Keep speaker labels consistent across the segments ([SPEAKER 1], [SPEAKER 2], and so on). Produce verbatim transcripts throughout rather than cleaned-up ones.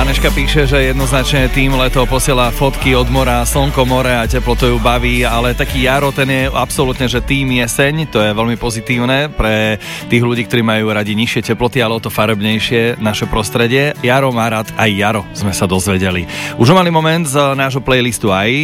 [SPEAKER 1] Aneška píše, že jednoznačne tým leto posiela fotky od mora, slnko, more a teplo to ju baví, ale taký Jaro, ten je absolútne, že tým jeseň, to je veľmi pozitívne pre tých ľudí, ktorí majú radi nižšie teploty, ale o to farebnejšie naše prostredie. Jaro má rád aj Jaro, sme sa dozvedeli. Už malý moment z nášho playlistu aj...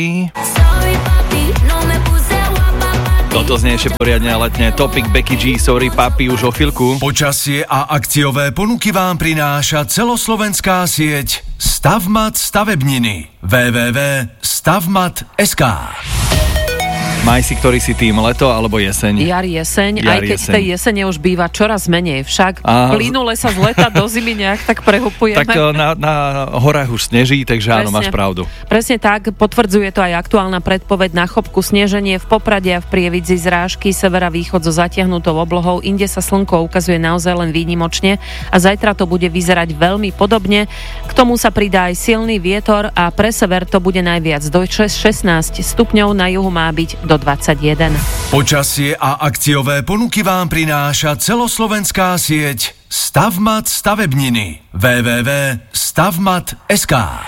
[SPEAKER 1] Toto znie ešte poriadne letne. Topic Becky G, Sorry Papi, už o chvíľku.
[SPEAKER 2] Počasie a akciové ponuky vám prináša celoslovenská sieť Stavmat stavebniny. w w w bodka stavmat bodka es ká.
[SPEAKER 1] Maj si, ktorý si tým, leto alebo jeseň?
[SPEAKER 3] Jar, jeseň,
[SPEAKER 1] Jar,
[SPEAKER 3] aj keď
[SPEAKER 1] jeseň.
[SPEAKER 3] tej jesene už býva čoraz menej, však
[SPEAKER 1] A...
[SPEAKER 3] plynule sa z leta do zimy nejak tak prehupujeme.
[SPEAKER 1] Tak na, na horách už sneží, takže áno, máš pravdu.
[SPEAKER 3] Presne tak, potvrdzuje to aj aktuálna predpoveď na chopku, sneženie v Poprade a v Prievidzi, zrážky, severa východ so zatiahnutou oblohou, inde sa slnko ukazuje naozaj len výnimočne a zajtra to bude vyzerať veľmi podobne. K tomu sa pridá aj silný vietor a pre sever to bude najviac do šestnásť stupňov, na juhu má byť do dvadsaťjeden.
[SPEAKER 2] Počasie a akciové ponuky vám prináša celoslovenská sieť Stavmat stavebniny. w w w bodka stavmat bodka es ká.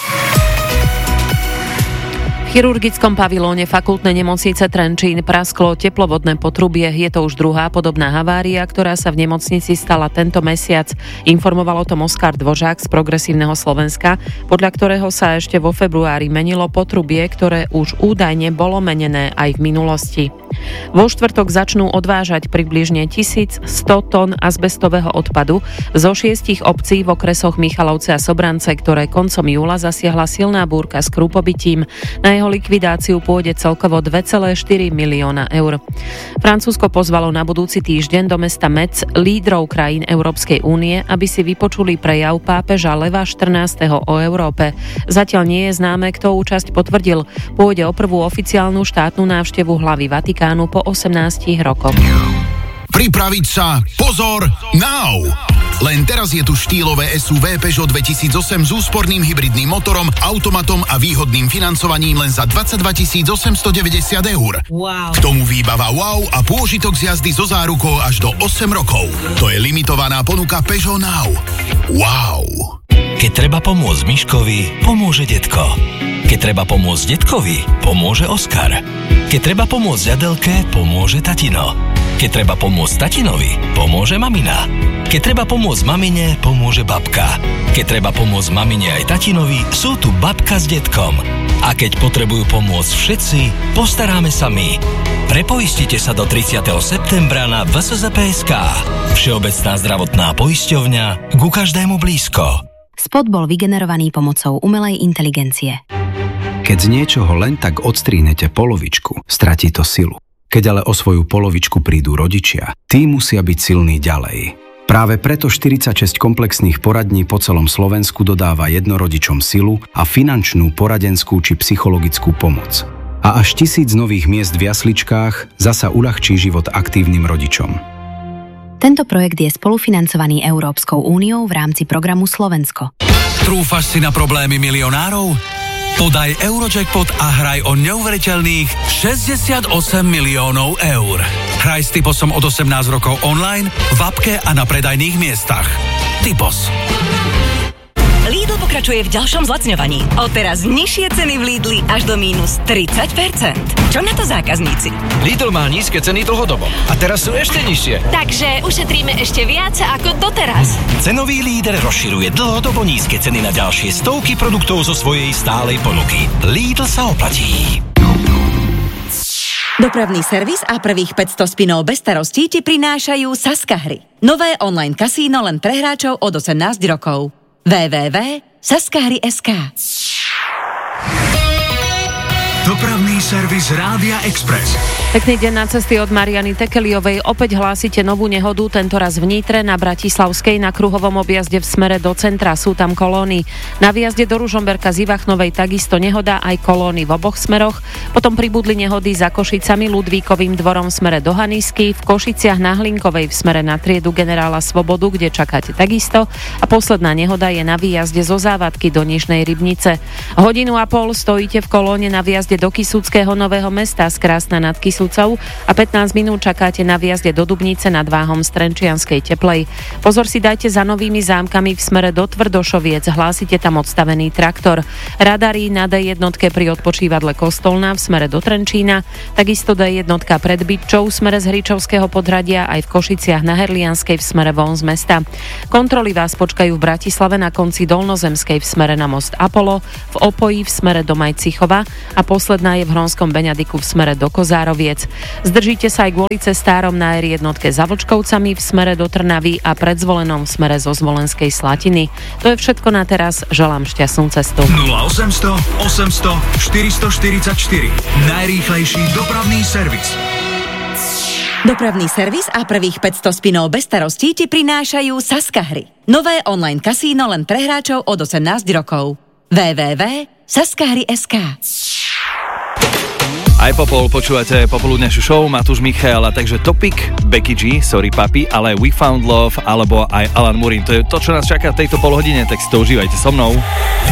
[SPEAKER 3] V chirurgickom pavilóne fakultnej nemocnice Trenčín prasklo teplovodné potrubie. Je to už druhá podobná havária, ktorá sa v nemocnici stala tento mesiac. Informoval o tom Oskar Dvořák z Progresívneho Slovenska, podľa ktorého sa ešte vo februári menilo potrubie, ktoré už údajne bolo menené aj v minulosti. Vo štvrtok začnú odvážať približne tisícsto tón azbestového odpadu zo šiestich obcí v okresoch Michalovce a Sobrance, ktoré koncom júla zasiahla silná búrka s krúpobytím. Na jeho likvidáciu pôjde celkovo dva celé štyri milióna eur. Francúzsko pozvalo na budúci týždeň do mesta Metz lídrov krajín Európskej únie, aby si vypočuli prejav pápeža Leva štrnásteho o Európe. Zatiaľ nie je známe, kto účasť potvrdil. Pôjde o prvú oficiálnu štátnu návštevu hlavy Vatikánu po osemnástich rokoch.
[SPEAKER 4] Pripraviť sa, pozor, now! Len teraz je tu štýlové es ú vé Peugeot dvetisícosem s úsporným hybridným motorom, automatom a výhodným financovaním len za dvadsaťdva tisíc osemstodeväťdesiat eur.
[SPEAKER 5] Wow.
[SPEAKER 4] K tomu výbava wow a pôžitok z jazdy so zárukou až do osem rokov. To je limitovaná ponuka Peugeot Now. Wow.
[SPEAKER 6] Keď treba pomôcť Miškovi, pomôže detko. Keď treba pomôcť detkovi, pomôže Oskar. Keď treba pomôcť Adelke, pomôže tatino. Keď treba pomôcť tatinovi, pomôže mamina. Keď treba pomôcť mamine, pomôže babka. Keď treba pomôcť mamine aj tatinovi, sú tu babka s detkom. A keď potrebujú pomôcť všetci, postaráme sa my. Prepoistite sa do tridsiateho septembra na vé es zet pé bodka es ká. Všeobecná zdravotná poisťovňa, ku každému blízko.
[SPEAKER 7] Spot bol vygenerovaný pomocou umelej inteligencie.
[SPEAKER 8] Keď z niečoho len tak odstrihnete polovičku, stratí to silu. Keď ale o svoju polovičku prídu rodičia, tí musia byť silní ďalej. Práve preto štyridsaťšesť komplexných poradní po celom Slovensku dodáva jednorodičom silu a finančnú, poradenskú či psychologickú pomoc. A až tisíc nových miest v jasličkách zasa uľahčí život aktívnym rodičom.
[SPEAKER 7] Tento projekt je spolufinancovaný Európskou úniou v rámci programu Slovensko.
[SPEAKER 2] Trúfaš si na problémy milionárov? Podaj Eurojackpot a hraj o neuveriteľných šesťdesiatosem miliónov eur. Hraj s Typosom od osemnásť rokov online, v appke a na predajných miestach. Typos.
[SPEAKER 5] Lidl pokračuje v ďalšom zlacňovaní. Odteraz nižšie ceny v Lidli až do mínus tridsať percent. Čo na to zákazníci?
[SPEAKER 9] Lidl má nízke ceny dlhodobo a teraz sú ešte nižšie.
[SPEAKER 10] Takže ušetríme ešte viac ako doteraz.
[SPEAKER 6] Cenový líder rozširuje dlhodobo nízke ceny na ďalšie stovky produktov zo svojej stálej ponuky. Lidl sa oplatí.
[SPEAKER 5] Dopravný servis a prvých päťsto spinov bez starostí ti prinášajú Saska hry. Nové online kasíno len pre hráčov od osemnásť rokov. w w w bodka saskahry bodka es ká.
[SPEAKER 2] Dopravný servis Rádia Express.
[SPEAKER 3] Pekný deň na cesty od Mariany Tekeliovej. Opäť hlásite novú nehodu, tentoraz v Nitre na Bratislavskej na kruhovom objazde v smere do centra. Sú tam kolóny. Na výjazde do Ružomberka z Ivachnovej takisto nehoda, aj kolóny v oboch smeroch. Potom pribudli nehody za Košicami, Ludvíkovým dvorom v smere do Hanisky, v Košiciach na Hlinkovej v smere na triedu Generála Svobodu, kde čakáte takisto. A posledná nehoda je na výjazde zo Závadky do Nižnej Rybnice. Hodinu a pol stojíte v kolóne na výjazde do Kysuckého Nového Mesta z Krásna nad Kysuckou Tisúcov a pätnásť minút čakáte na výjazde do Dubnice nad Váhom z Trenčianskej Teplej. Pozor si dajte za Novými Zámkami v smere do Tvrdošoviec, hlásite tam odstavený traktor. Radary na dé jednotke pri odpočívadle Kostolná v smere do Trenčína, takisto dé jednotka pred Bytčou v smere z Hričovského podhradia aj v Košiciach na Herlianskej v smere von z mesta. Kontroly vás počkajú v Bratislave na konci Dolnozemskej v smere na most Apollo, v Opoji v smere do Majcichova a posledná je v Hronskom Beňadiku v smere do Kozároviec. Zdržíte sa aj kvôli cestárom na er jednotke za Vlčkovcami v smere do Trnavy a pred Zvolenom v smere zo Zvolenskej Slatiny. To je všetko na teraz, želám šťastnú cestu.
[SPEAKER 2] nula osemsto osemsto štyristoštyridsaťštyri. Najrýchlejší dopravný servis.
[SPEAKER 5] Dopravný servis a prvých päťsto spinov bez starostí ti prinášajú Saskahry. Nové online kasíno len pre hráčov od osemnásť rokov. w w w bodka saskahry bodka es ká.
[SPEAKER 1] Aj Popol, počúvate popoludnejšiu show, Matúš Michaela, takže Topic, Becky G, Sorry Papi, ale We Found Love, alebo aj Alan Murin. To je to, čo nás čaká v tejto polhodine, tak si to užívajte so mnou.